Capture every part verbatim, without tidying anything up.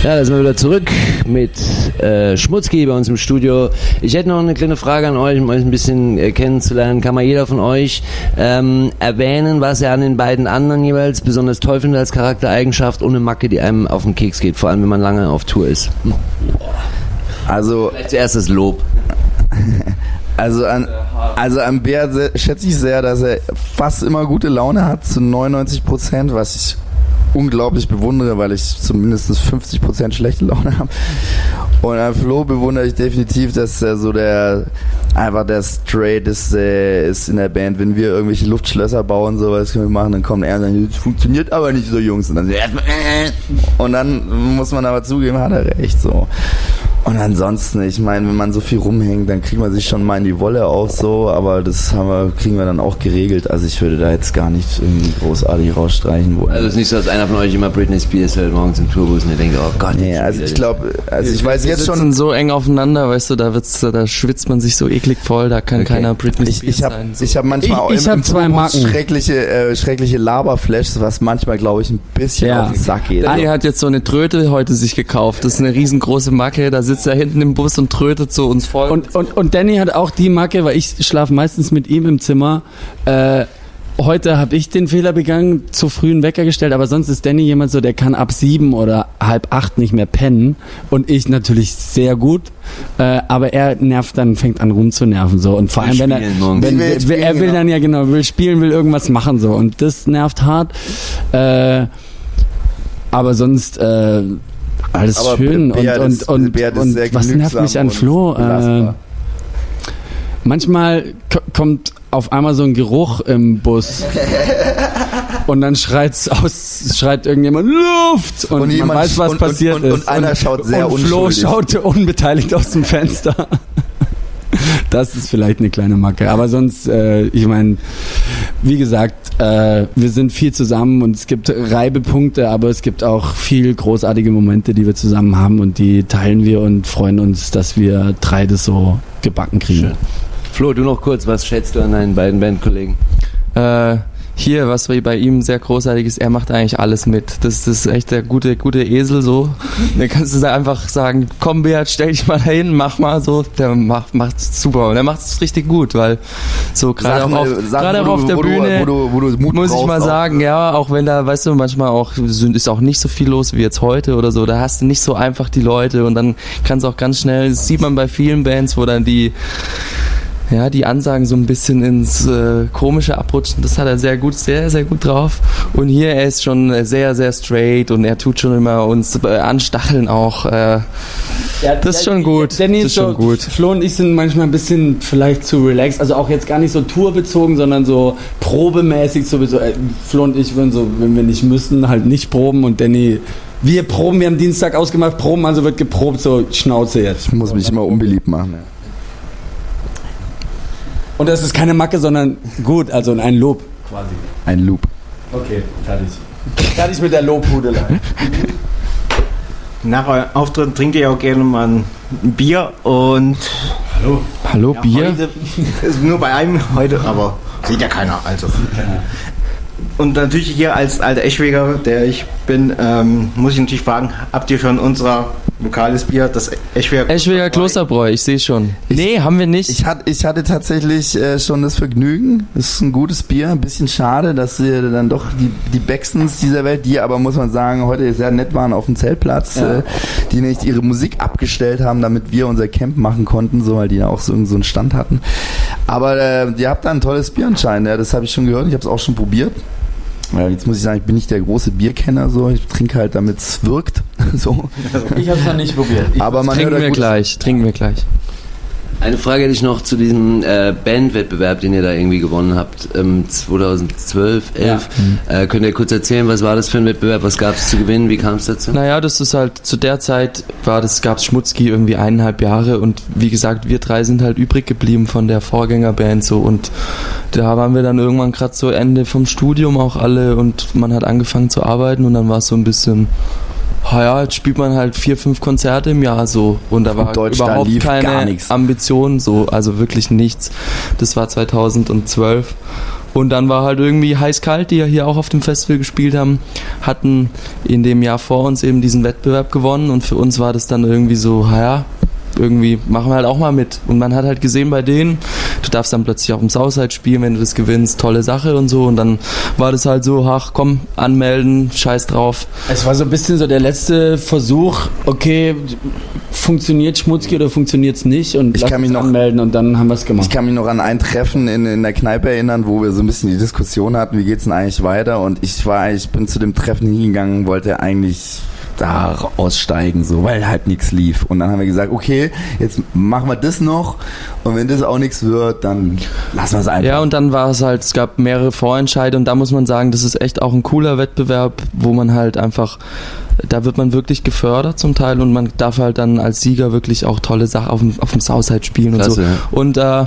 Ja, da sind wir wieder zurück mit äh, Schmutzki bei uns im Studio. Ich hätte noch eine kleine Frage an euch, um euch ein bisschen äh, kennenzulernen. Kann mal jeder von euch ähm, erwähnen, was er an den beiden anderen jeweils besonders toll findet als Charaktereigenschaft und eine Macke, die einem auf den Keks geht, vor allem wenn man lange auf Tour ist? Also vielleicht zuerst das Lob. Also an, also an Bär schätze ich sehr, dass er fast immer gute Laune hat, zu neunundneunzig Prozent, was ich unglaublich bewundere, weil ich zumindest fünfzig Prozent schlechte Laune habe. Und an Flo bewundere ich definitiv, dass er so der einfach der straighteste ist in der Band. Wenn wir irgendwelche Luftschlösser bauen, sowas können wir machen, dann kommt er und sagt, das funktioniert aber nicht so, Jungs. Und dann, und dann muss man aber zugeben, hat er recht so. Und ansonsten, ich meine, wenn man so viel rumhängt, dann kriegt man sich schon mal in die Wolle auf so, aber das haben wir, kriegen wir dann auch geregelt. Also ich würde da jetzt gar nicht irgendwie großartig rausstreichen wollen. Also es ist nicht so, dass einer von euch immer Britney Spears hört morgens im Tourbus und ihr denkt, oh Gott. Nee, also ich glaube, also ich weiß jetzt schon... Wir sitzen so eng aufeinander, weißt du, da wird's, da schwitzt man sich so eklig voll, da kann okay. keiner Britney Spears ich, ich hab, sein. So. Ich habe manchmal auch ich, ich im, hab im zwei Tourbus Marken. schreckliche, äh, schreckliche Laberflashs, was manchmal, glaube ich, ein bisschen ja. auf den Sack geht. Dani hat jetzt so eine Tröte heute sich gekauft, das ist eine riesengroße Macke, da sitzt er hinten im Bus und trötet so uns voll. Und, und, und Danny hat auch die Macke, weil ich schlafe meistens mit ihm im Zimmer. Äh, heute habe ich den Fehler begangen, zu früh einen Wecker gestellt, aber sonst ist Danny jemand so, der kann ab sieben oder halb acht nicht mehr pennen und ich natürlich sehr gut, äh, aber er nervt dann, fängt an rumzunerven so und vor allem wenn er, wenn, will will, er will dann ja genau, will spielen, will irgendwas machen so und das nervt hart, äh, aber sonst äh, alles aber schön und, und, und, und, und was nervt mich an Flo? Äh, manchmal k- kommt auf einmal so ein Geruch im Bus und dann schreit's aus, schreit irgendjemand Luft und, und man jemand, weiß, was und, passiert und, und, ist. Und einer schaut sehr und Flo schaute unbeteiligt aus dem Fenster. Das ist vielleicht eine kleine Macke, aber sonst, äh, ich meine, wie gesagt, äh, wir sind viel zusammen und es gibt Reibepunkte, aber es gibt auch viel großartige Momente, die wir zusammen haben und die teilen wir und freuen uns, dass wir drei das so gebacken kriegen. Schön. Flo, du noch kurz, was schätzt du an deinen beiden Bandkollegen? Äh, hier, was bei ihm sehr großartig ist, er macht eigentlich alles mit. Das, das ist echt der gute, gute Esel so. Dann kannst du einfach sagen, komm Beat, stell dich mal dahin, mach mal so. Der macht macht's super und er macht es richtig gut, weil so gerade auch auf, gerade auch auf der Bühne wo du, wo du Mut muss ich mal sagen, ja, auch wenn da, weißt du, manchmal auch ist auch nicht so viel los wie jetzt heute oder so, da hast du nicht so einfach die Leute und dann kann es auch ganz schnell, das sieht man bei vielen Bands, wo dann die ja, die Ansagen so ein bisschen ins äh, Komische abrutschen, das hat er sehr gut, sehr, sehr gut drauf. Und hier, er ist schon sehr, sehr straight und er tut schon immer uns äh, anstacheln auch. Äh, ja, das ist schon gut. Danny das ist schon so, gut. Flo und ich sind manchmal ein bisschen vielleicht zu relaxed, also auch jetzt gar nicht so tourbezogen, sondern so probemäßig sowieso. Äh, Flo und ich würden so, wenn wir nicht müssen, halt nicht proben und Danny... Wir proben, wir haben Dienstag ausgemacht, proben, also wird geprobt, so Schnauze jetzt. Ich muss mich immer unbeliebt machen. Ja. Und das ist keine Macke, sondern gut, also ein Lob quasi. Ein Loop. Okay, fertig. Fertig mit der Lobhudelei. Nach eurem Auftritt trinkt ihr auch gerne mal ein Bier und... Hallo? Hallo, ja, Bier? Heute, ist nur bei einem heute, aber sieht ja keiner, also. Und natürlich hier als alter Eschweger, der ich bin, ähm, muss ich natürlich fragen, habt ihr schon unser lokales Bier, das Eschweger Eschweger Klosterbräu, ich sehe schon. Ich, nee, haben wir nicht. Ich, hat, ich hatte tatsächlich äh, schon das Vergnügen. Es ist ein gutes Bier, ein bisschen schade, dass wir dann doch die, die Baxtons dieser Welt, die aber, muss man sagen, heute sehr nett waren auf dem Zeltplatz, ja. äh, die nicht ihre Musik abgestellt haben, damit wir unser Camp machen konnten, so, weil die ja auch so, so einen Stand hatten. Aber äh, ihr habt da ein tolles Bier anscheinend, ja, das habe ich schon gehört, ich habe es auch schon probiert. Ja, jetzt muss ich sagen, ich bin nicht der große Bierkenner, so. Ich trinke halt, damit es wirkt. So. Ich habe es noch nicht probiert. Ich Aber man trinken wir gleich, trinken wir gleich. Eine Frage hätte ich noch zu diesem äh, Bandwettbewerb, den ihr da irgendwie gewonnen habt, ähm, zweitausendzwölf, elf. Ja. Äh, könnt ihr kurz erzählen, was war das für ein Wettbewerb, was gab es zu gewinnen, wie kam es dazu? Naja, das ist halt, zu der Zeit war das, gab es Schmutzki irgendwie eineinhalb Jahre und wie gesagt, wir drei sind halt übrig geblieben von der Vorgängerband so und da waren wir dann irgendwann gerade so Ende vom Studium auch alle und man hat angefangen zu arbeiten und dann war es so ein bisschen... Ja, jetzt spielt man halt vier, fünf Konzerte im Jahr so und da war überhaupt keine Ambition so, also wirklich nichts. Das war zweitausendzwölf Und dann war halt irgendwie heiß-kalt, die ja hier auch auf dem Festival gespielt haben, hatten in dem Jahr vor uns eben diesen Wettbewerb gewonnen und für uns war das dann irgendwie so, ja, irgendwie machen wir halt auch mal mit. Und man hat halt gesehen bei denen, du darfst dann plötzlich auf dem Southside spielen, wenn du das gewinnst, tolle Sache und so. Und dann war das halt so, ach komm, anmelden, scheiß drauf. Es war so ein bisschen so der letzte Versuch, okay, funktioniert Schmutzki oder funktioniert es nicht? Und Ich lass kann mich uns noch- anmelden und dann haben wir es gemacht. Ich kann mich noch an ein Treffen in, in der Kneipe erinnern, wo wir so ein bisschen die Diskussion hatten, wie geht's denn eigentlich weiter? Und ich war, ich bin zu dem Treffen hingegangen, wollte eigentlich da aussteigen, so, weil halt nichts lief. Und dann haben wir gesagt, okay, jetzt machen wir das noch und wenn das auch nichts wird, dann lassen wir es einfach. Ja, und dann war es halt, es gab mehrere Vorentscheide und da muss man sagen, das ist echt auch ein cooler Wettbewerb, wo man halt einfach, da wird man wirklich gefördert zum Teil und man darf halt dann als Sieger wirklich auch tolle Sachen auf dem, auf dem Southside spielen und Klasse, so. ja. Und äh,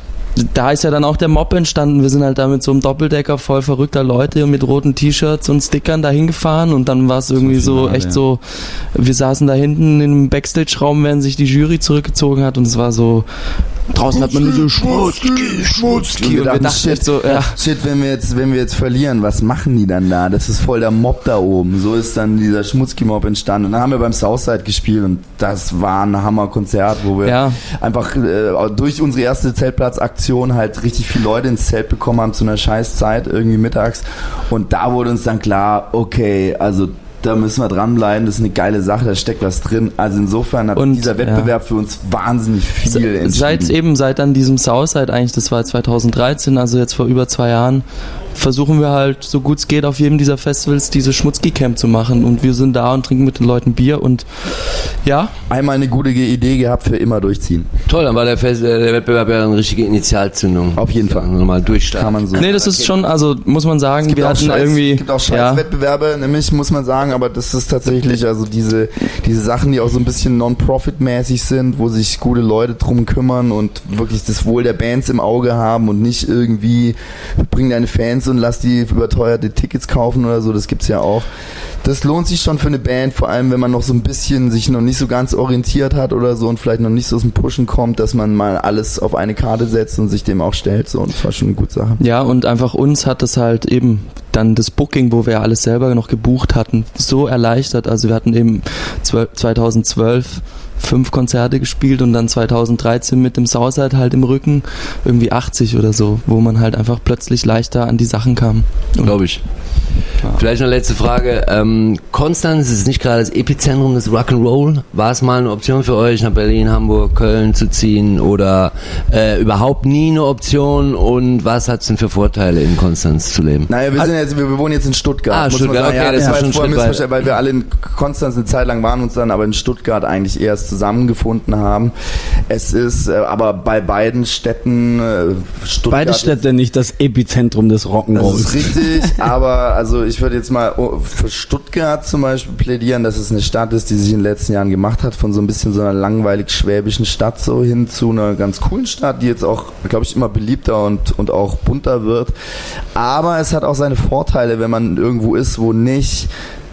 da ist ja dann auch der Mob entstanden. Wir sind halt da mit so einem Doppeldecker voll verrückter Leute mit roten T-Shirts und Stickern da hingefahren und dann war es irgendwie so, Finale, echt ja. so, wir saßen da hinten im Backstage-Raum, während sich die Jury zurückgezogen hat und es war so, draußen hat man nur so Schmutzki, Schmutzki und wir dachten, dachten shit, echt so, ja. Shit, wenn wir jetzt, wenn wir jetzt verlieren, was machen die dann da? Das ist voll der Mob da oben. So ist dann dieser Schmutzki-Mob entstanden. Und dann haben wir beim Southside gespielt und das war ein Hammer-Konzert, wo wir Ja. einfach äh, durch unsere erste Zeltplatzaktion halt richtig viele Leute ins Zelt bekommen haben zu einer Scheißzeit, irgendwie mittags. Und da wurde uns dann klar, okay, also da müssen wir dranbleiben, das ist eine geile Sache, da steckt was drin. Also insofern hat Und, dieser Wettbewerb für uns wahnsinnig viel entschieden. Seit eben, seit an diesem Southside eigentlich, das war zweitausenddreizehn, also jetzt vor über zwei Jahren, versuchen wir halt, so gut es geht, auf jedem dieser Festivals diese Schmutzki-Camp zu machen und wir sind da und trinken mit den Leuten Bier und ja. Einmal eine gute Idee gehabt, für immer durchziehen. Toll, dann war der, Fest, äh, der Wettbewerb ja eine richtige Initialzündung. Auf jeden Fall. Nochmal durchstarten. Kann man so. Nee, das ist schon, also muss man sagen, Es gibt wir auch hatten Scheiß, irgendwie, es gibt auch ja, Scheißwettbewerbe, nämlich muss man sagen, aber das ist tatsächlich, also diese, diese Sachen, die auch so ein bisschen non-profit-mäßig sind, wo sich gute Leute drum kümmern und wirklich das Wohl der Bands im Auge haben und nicht irgendwie bring deine Fans und lass die überteuerte Tickets kaufen oder so, das gibt's ja auch. Das lohnt sich schon für eine Band, vor allem wenn man noch so ein bisschen sich noch nicht so ganz orientiert hat oder so und vielleicht noch nicht so aus dem Pushen kommt, dass man mal alles auf eine Karte setzt und sich dem auch stellt, so, und das war schon eine gute Sache. ja, und einfach uns hat das halt eben dann das Booking, wo wir alles selber noch gebucht hatten, so erleichtert. Also wir hatten eben zweitausendzwölf fünf Konzerte gespielt und dann zweitausenddreizehn mit dem Southside halt im Rücken irgendwie achtzig oder so, wo man halt einfach plötzlich leichter an die Sachen kam. Glaube ich. Vielleicht noch letzte Frage. Ähm, Konstanz ist nicht gerade das Epizentrum des Rock'n'Roll. War es mal eine Option für euch, nach Berlin, Hamburg, Köln zu ziehen oder äh, überhaupt nie eine Option? Und was hat es denn für Vorteile, in Konstanz zu leben? Naja, wir sind jetzt, wir, wir wohnen jetzt in Stuttgart. Ah, muss Stuttgart, man sagen. okay, ja, das das ist war schon jetzt vorher ein Schritt missverständlich, weil wir alle in Konstanz eine Zeit lang waren, uns dann aber in Stuttgart eigentlich erst zusammengefunden haben. Es ist äh, aber bei beiden Städten äh, Stuttgart. Beide Städte nicht das Epizentrum des Das Rock'n'Rolls. ist richtig, aber also ich würde jetzt mal oh, für Stuttgart zum Beispiel plädieren, dass es eine Stadt ist, die sich in den letzten Jahren gemacht hat, von so ein bisschen so einer langweilig schwäbischen Stadt so hin zu einer ganz coolen Stadt, die jetzt auch, glaube ich, immer beliebter und, und auch bunter wird. Aber es hat auch seine Vorteile, wenn man irgendwo ist, wo nicht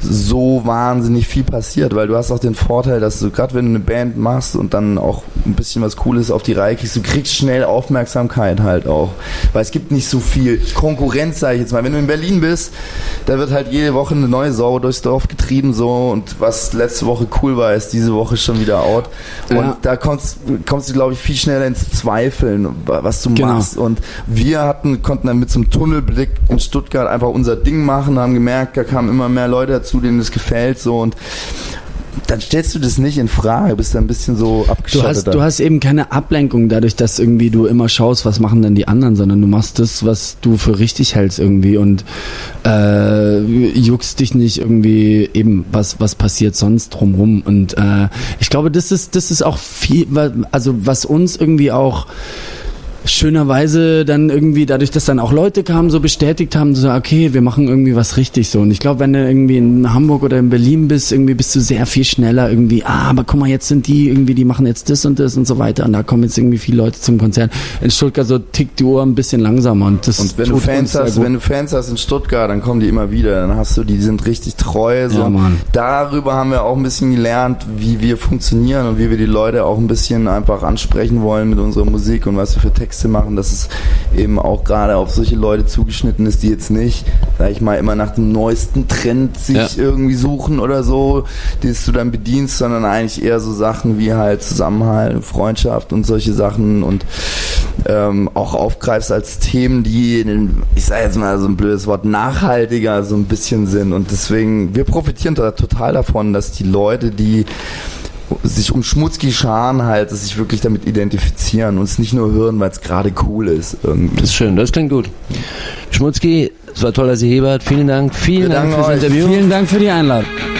so wahnsinnig viel passiert, weil du hast auch den Vorteil, dass du gerade wenn du eine Band machst und dann auch ein bisschen was Cooles auf die Reihe kriegst, du kriegst schnell Aufmerksamkeit halt auch, weil es gibt nicht so viel Konkurrenz, sage ich jetzt mal. Wenn du in Berlin bist, da wird halt jede Woche eine neue Sau durchs Dorf getrieben so und was letzte Woche cool war, ist diese Woche schon wieder out und Ja. da kommst, kommst du glaube ich viel schneller ins Zweifeln, was du Genau. machst und wir hatten, konnten dann mit so einem Tunnelblick in Stuttgart einfach unser Ding machen, haben gemerkt, da kamen immer mehr Leute dazu, denen das gefällt so und dann stellst du das nicht in Frage, bist da ein bisschen so Du abgeschottet. hast, du hast eben keine Ablenkung dadurch, dass irgendwie du immer schaust, was machen denn die anderen, sondern du machst das, was du für richtig hältst irgendwie und äh, juckst dich nicht irgendwie eben, was, was passiert sonst drumrum. Und äh, ich glaube, das ist, das ist auch viel, also was uns irgendwie auch schönerweise dann irgendwie, dadurch, dass dann auch Leute kamen, so bestätigt haben, so, okay, wir machen irgendwie was richtig so. Und ich glaube, wenn du irgendwie in Hamburg oder in Berlin bist, irgendwie bist du sehr viel schneller irgendwie, ah, aber guck mal, jetzt sind die irgendwie, die machen jetzt das und das und so weiter und da kommen jetzt irgendwie viele Leute zum Konzert. In Stuttgart so tickt die Uhr ein bisschen langsamer und das und wenn du tut Fans uns sehr hast, gut. wenn du Fans hast in Stuttgart, dann kommen die immer wieder, dann hast du die, die sind richtig treu, so. Ja, Mann. Darüber haben wir auch ein bisschen gelernt, wie wir funktionieren und wie wir die Leute auch ein bisschen einfach ansprechen wollen mit unserer Musik und was wir für Texte Texte machen, dass es eben auch gerade auf solche Leute zugeschnitten ist, die jetzt nicht, sag ich mal, immer nach dem neuesten Trend sich Ja. irgendwie suchen oder so, die du dann bedienst, sondern eigentlich eher so Sachen wie halt Zusammenhalt, Freundschaft und solche Sachen und ähm, auch aufgreifst als Themen, die, ich sage jetzt mal so ein blödes Wort, nachhaltiger so ein bisschen sind und deswegen, wir profitieren da total davon, dass die Leute, die sich um Schmutzki scharen halt, dass sich wirklich damit identifizieren und es nicht nur hören, weil es gerade cool ist irgendwie. Das ist schön, das klingt gut. Schmutzki, es war toll, dass ihr hier wart. Vielen Dank, vielen Wir Dank danken fürs euch. Interview. Vielen Dank für die Einladung.